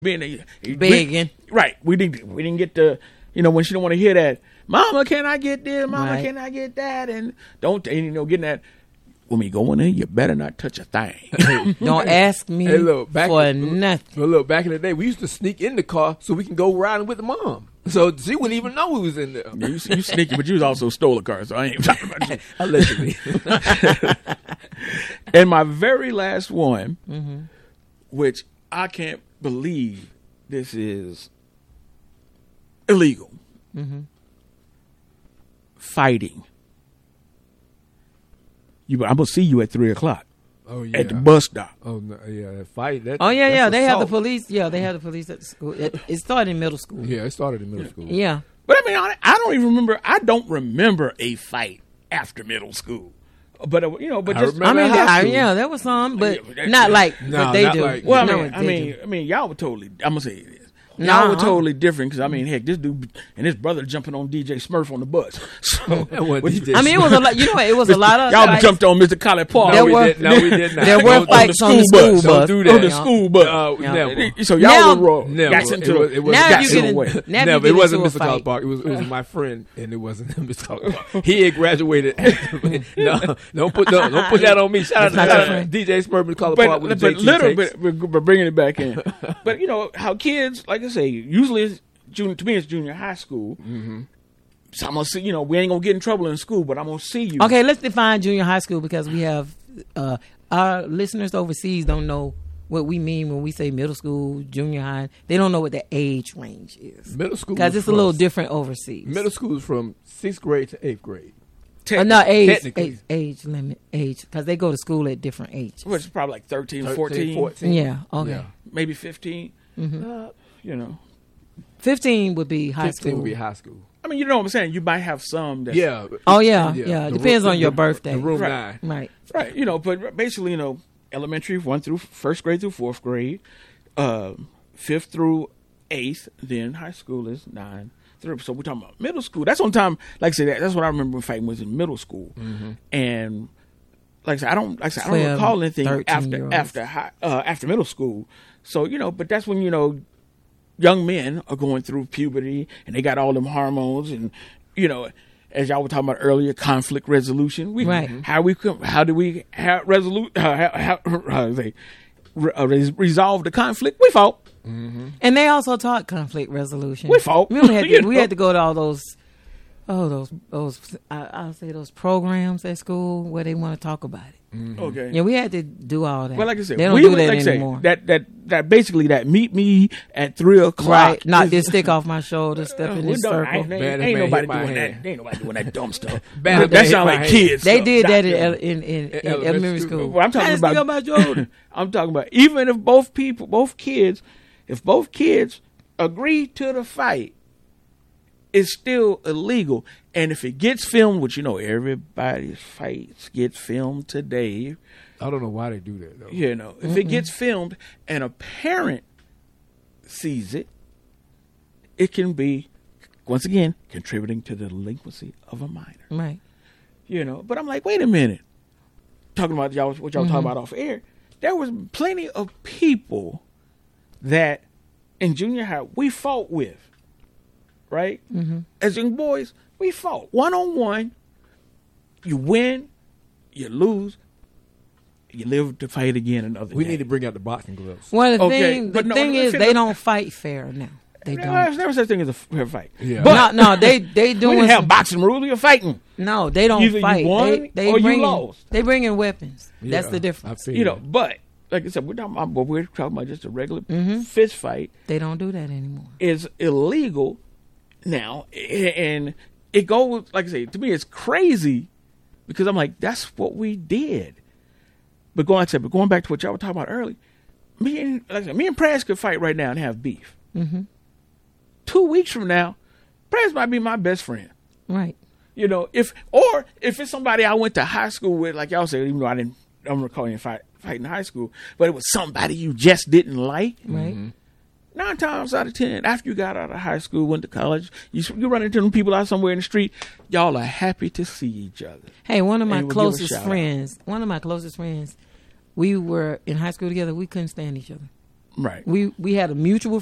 begging. Right. We didn't get the, when she don't want to hear that, Mama, can I get this? Mama, can I get that? And getting that. When we go in there, you better not touch a thing. Don't ask me for nothing. Look, back in the day, we used to sneak in the car so we can go riding with the mom. So she wouldn't even know we was in there. Yeah, you sneaky, but you also stole a car, so I ain't talking about you. Allegedly. And my very last one, which I can't believe this is illegal. Fighting. I'm gonna see you at 3:00. Oh yeah. At the bus stop. Oh no, yeah, that fight. They have the police. Yeah, they have the police at the school. It started in middle school. Yeah, it started in middle school. Yeah, but I mean, I don't even remember. I don't remember a fight after middle school. But there was some, but not like what they do. Like, well, I mean, y'all were totally. I'm gonna say this. Y'all were totally different because heck, this dude and his brother jumping on DJ Smurf on the bus. So it was a lot. It was a lot of y'all jumped on Mr. Colin Park. No, we did not. There were fights on the school bus. Don't do that. On the school bus. Never. So y'all were wrong. Never. It wasn't Mr. Colin Park. It was my friend, and it wasn't Mr. Colin Park. He had graduated. No, don't put that on me. Shout out to DJ Smurf and Colin Park with the JT little bit, we're bringing it back in. But how kids, like I say, usually it's junior high school. So I'm gonna see, we ain't gonna get in trouble in school, but I'm gonna see you. Okay, let's define junior high school because we have our listeners overseas don't know what we mean when we say middle school, junior high. They don't know what the age range is. Middle school because it's a little different overseas. Middle school is from 6th grade to 8th grade. Age limit because they go to school at different ages. Which is probably like 13, 14. Yeah, okay. Yeah. Maybe 15. 15 would be high school. 15 would be high school. I mean, you know what I'm saying? You might have some that's... Yeah. Oh, yeah. It depends on your birthday. The room 9. Right. Right. But basically, elementary, 1st grade through 4th grade, 5th through 8th, then high school is 9. So we're talking about middle school. That's on time. Like I said, that's what I remember when fighting was in middle school. And like I said, I don't recall anything after middle school. So, but that's when, young men are going through puberty and they got all them hormones and, as y'all were talking about earlier, conflict resolution. How do we resolve the conflict? We fought. And they also taught conflict resolution. We fought. We had to go to all those I'll say those programs at school where they want to talk about it. Okay. Yeah, we had to do all that. Well, like I said, they don't do that anymore. That basically that meet me at 3:00. Right. Knock this stick off my shoulder, step in this circle. Ain't nobody doing that. Ain't nobody doing that dumb stuff. That sound like kids. They did that in elementary school. Well, I'm talking about. I'm talking about even if both kids agree to the fight, it's still illegal. And if it gets filmed, which everybody's fights get filmed today. I don't know why they do that though. If it gets filmed and a parent sees it, it can be, once again, contributing to the delinquency of a minor. Right. But I'm like, wait a minute. Talking about what y'all talking about off air, there was plenty of people that in junior high we fought with. Right? As young boys, we fought one-on-one. You win, you lose, you live to fight again another day. We need to bring out the boxing gloves. Well, the thing is, they don't fight fair now. They don't. There's never such thing as a fair fight. Yeah. But no, they doing. We didn't have boxing rules. You're fighting. No, they don't Either fight. You won or you lost. They bring in weapons. Yeah, that's the difference. But like I said, we're talking about just a regular fist fight. They don't do that anymore. It's illegal now, and it goes, like I say, to me it's crazy because I'm like, that's what we did. But going back to what y'all were talking about earlier, me and Prez could fight right now and have beef. 2 weeks from now, Prez might be my best friend. Right. If it's somebody I went to high school with, like y'all said, even though I don't recall you fight in high school, but it was somebody you just didn't like. Right. 9 times out of 10, after you got out of high school, went to college, you run into them people out somewhere in the street, y'all are happy to see each other. Hey, one of my closest friends, we were in high school together, we couldn't stand each other. Right. We had a mutual